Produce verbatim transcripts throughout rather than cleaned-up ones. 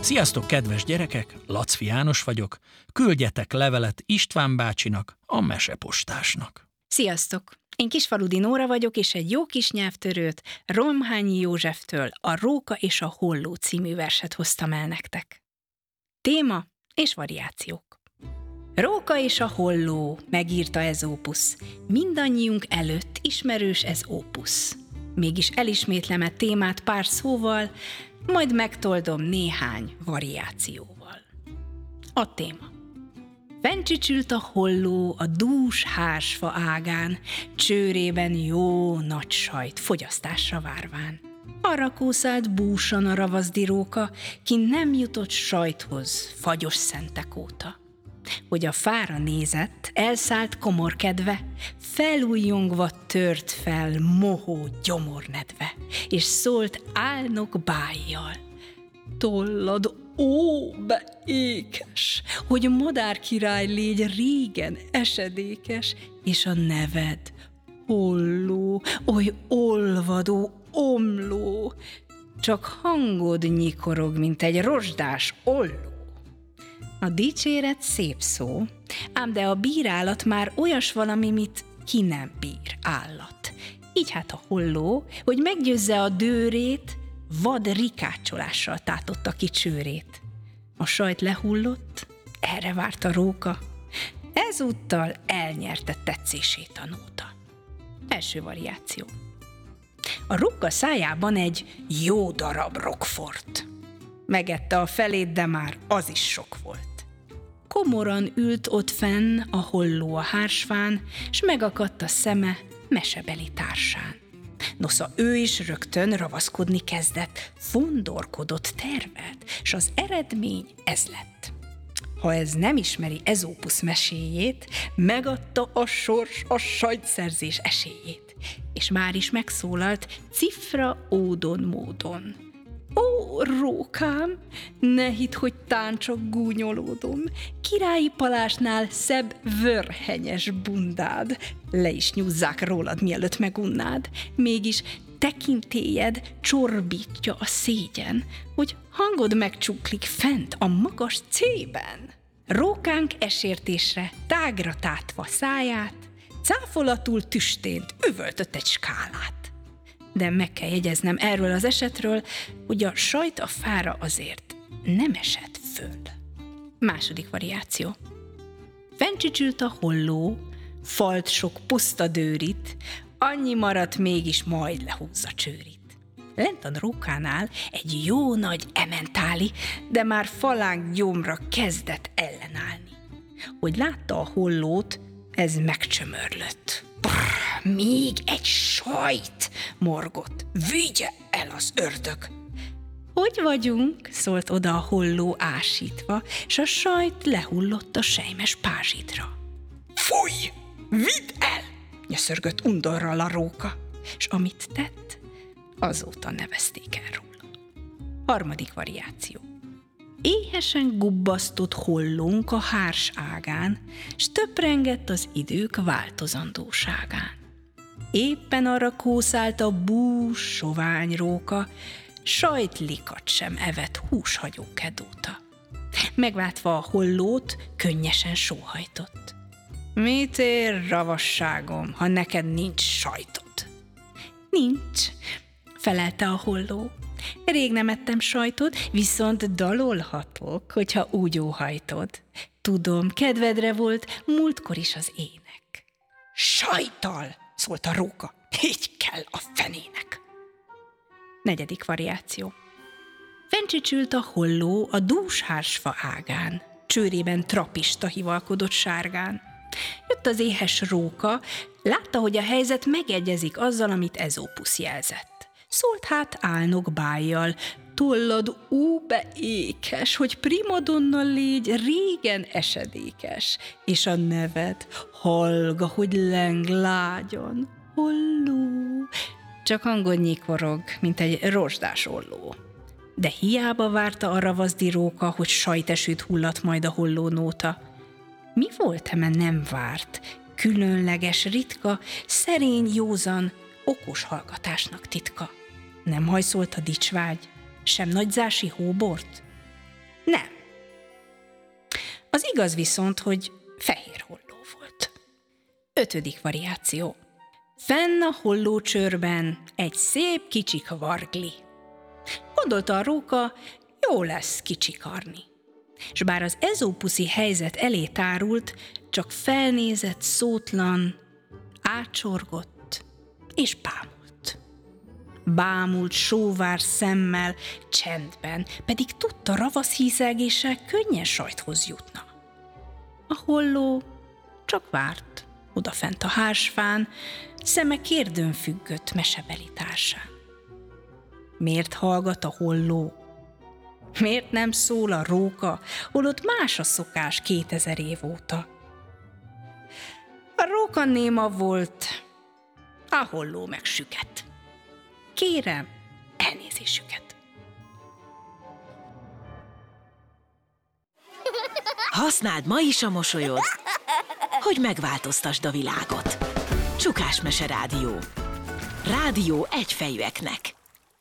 Sziasztok, kedves gyerekek! Laczfi János vagyok. Küldjetek levelet István bácsinak, a mesepostásnak. Sziasztok! Én Kisfaludi Nóra vagyok, és egy jó kis nyelvtörőt Romhányi Józseftől a Róka és a Holló című verset hoztam el nektek. Téma és variációk. Róka és a Holló, megírta Ezópusz. Mindannyiunk előtt ismerős ez ópusz. Mégis elismétlem e témát pár szóval, majd megtoldom néhány variációval. A téma. Fenncsücsült a holló a dús hársfa ágán, csőrében jó nagy sajt fogyasztásra várván. Arra kószált búsan a ravaszdi róka, ki nem jutott sajthoz fagyos szentek óta. Hogy a fára nézett, elszállt komorkedve, felújjongva tört fel mohó gyomornedve, és szólt álnok bájjal. Tollad, ó, be ékes, hogy madárkirály légy régen esedékes, és a neved holló, oly olvadó, omló, csak hangod nyikorog, mint egy rozsdás olló. A dicséret szép szó, ám de a bírálat már olyas valami, mit ki nem bír állat. Így hát a holló, hogy meggyőzze a dőrét, vad rikácsolással tátotta ki csőrét. A sajt lehullott, erre várt a róka, ezúttal elnyerte tetszését a nóta. Első variáció. A róka szájában egy jó darab rokfort. Megette a felét, de már az is sok volt. Komoran ült ott fenn a holló a hársfán, s megakadt a szeme mesebeli társán. Nosza ő is rögtön ravaszkodni kezdett, fondorkodott, tervelt, s az eredmény ez lett. Ha ez nem ismeri Ezópusz meséjét, megadta a sors a sajtszerzés esélyét, és már is megszólalt cifra ódon módon. Ó, rókám, ne hidd, hogy tán csak gúnyolódom, királyi palásnál szebb vörhenyes bundád, le is nyúzzák rólad, mielőtt megunnád, mégis tekintélyed csorbítja a szégyen, hogy hangod megcsuklik fent a magas cében. Rókánk esértésre tágra tátva száját, cáfolatul tüstént üvöltött egy skálát. De meg kell jegyeznem erről az esetről, hogy a sajt a fára azért nem esett föl. Második variáció. Fenncsücsült a holló, falt sok puszta dőrit, annyi maradt mégis majd lehúzza csőrit. Lent a rókánál egy jó nagy ementáli, de már falánk gyomra kezdett ellenállni. Hogy látta a hollót, ez megcsömörlött. Brr, még egy sajt, morgott. Vigye el az ördög. Hogy vagyunk? Szólt oda a holló ásítva, s a sajt lehullott a sejmes pázsitra. Fújj! Vidd el! Nyöszörgött undorral a róka, s amit tett, azóta nevezték el róla. Harmadik variáció. Éhesen gubbasztott hollónk a hárs ágán, s töprengett az idők változandóságán. Éppen arra kószált a bús sovány róka, sajtlikat sem evett húshagyó kedóta. Megváltva a hollót, könnyesen sóhajtott. Mit ér, ravasságom, ha neked nincs sajtod? Nincs, felelte a holló. Rég nem ettem sajtot, viszont dalolhatok, hogyha úgy óhajtod. Tudom, kedvedre volt múltkor is az ének. Sajttal, szólt a róka, így kell a fenének. Negyedik variáció. Fenncsücsült a holló a dús hársfa ágán, csőrében trapista hivalkodott sárgán. Jött az éhes róka, látta, hogy a helyzet megegyezik azzal, amit Ezópusz jelzett. Szólt hát álnok bájjal, tollad ó, be ékes, hogy primadonna légy régen esedékes, és a neved hallga, hogy leng lágyan, holló. Csak hangod nyikorog, mint egy rozsdás olló. De hiába várta a ravaszdi róka, hogy sajtesőt hullat majd a holló nóta. Mi volt eme nem várt, különleges, ritka, szerény, józan, okos hallgatásnak titka? Nem hajszolt a dicsvágy, sem nagyzási hóbort? Nem. Az igaz viszont, hogy fehér holló volt. Ötödik variáció. Fenn a hollócsőrben egy szép kicsika vargli. Gondolta a róka, jó lesz kicsikarni. S bár az ezópuszi helyzet elé tárult, csak felnézett szótlan, átsorgott és bámult. Bámult sóvár szemmel, csendben, pedig tudta, ravasz hízelgéssel könnyen sajthoz jutna. A holló csak várt, odafent a hársfán, szeme kérdőn függött mesebeli társán. Miért hallgat a holló? Miért nem szól a róka, holott más a szokás kétezer év óta? A róka néma volt, a holló meg süket. Kérem, elnézésüket. Használd ma is a mosolyod, hogy megváltoztasd a világot. Csukás Mese Rádió. Rádió egyfejűeknek.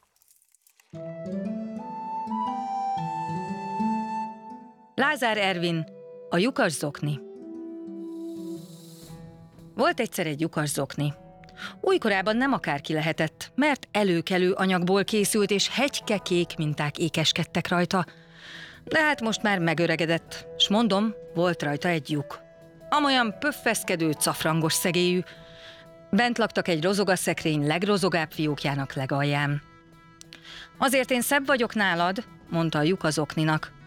Lázár Ervin, a lyukas zokni. Volt egyszer egy lyukas zokni. Újkorában nem akárki lehetett, mert előkelő anyagból készült, és hegyke-kék minták ékeskedtek rajta. De hát most már megöregedett, s mondom, volt rajta egy lyuk. Amolyan pöffeszkedő, cafrangos szegélyű. Bent laktak egy rozogaszekrény legrozogább fiókjának legalján. Azért én szebb vagyok nálad, mondta a lyuk az okninak,